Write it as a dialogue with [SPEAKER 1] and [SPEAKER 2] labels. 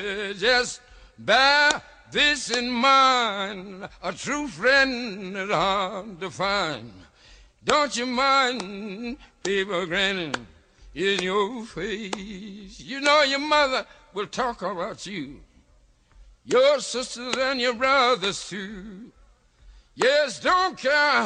[SPEAKER 1] Just bear this in mind, a true friend is hard to find. Don't you mind people grinning in your face? You know your mother will talk about you, your sisters and your brothers too. Yes, don't care